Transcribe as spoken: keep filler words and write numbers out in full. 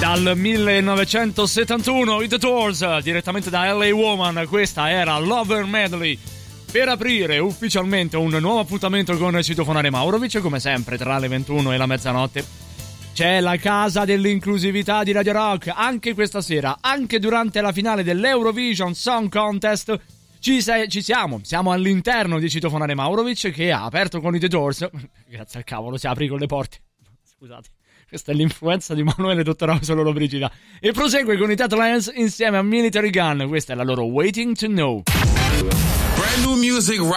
Dal millenovecentosettantuno, i The Doors, direttamente da L A Woman, questa era Lover Medley. Per aprire ufficialmente un nuovo appuntamento con Citofonare Maurovic, come sempre tra le ventuno e la mezzanotte, c'è la casa dell'inclusività di Radio Rock. Anche questa sera, anche durante la finale dell'Eurovision Song Contest, ci, sei, ci siamo, siamo all'interno di Citofonare Maurovic, che ha aperto con i The Doors. Grazie al cavolo, si apri con le porte. Scusate. Questa è l'influenza di Manuele Dottorau solo Lollobrigida. E prosegue con i Tatlands insieme a Military Gun. Questa è la loro Waiting to Know. Brand new music right